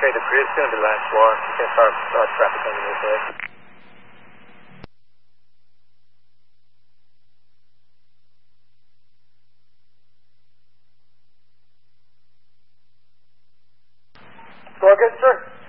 Okay, the Prius going to be last floor. You can start traffic underneath there. All good, sir?